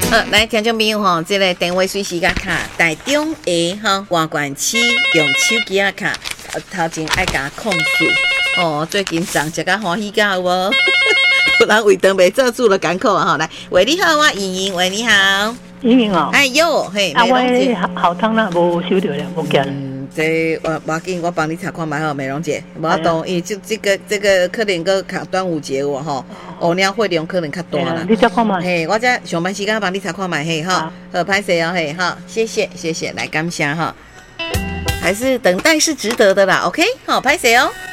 来，听众朋友吼，这个电话随时甲卡，台中的哈外管区用手机啊卡，头前爱甲控诉哦，最近涨食甲欢喜甲有无？有人胃肠袂做主了艰苦啊！吼，来，喂，你好，我莹莹，喂，你好， 莹莹哦， 哎哟，嘿， 啊，我好汤啦，无收到了，无见。 这无要紧，我帮你查看卖好，美容姐，无懂，因为就这个可能个卡端午节哦吼，乌鸟会量可能较大啦。 你查看卖？ 嘿，我这上班时间帮你查看卖嘿哈，好，歹势哦嘿哈，谢谢，来感谢哈，还是等待是值得的啦，OK，好，歹势哦。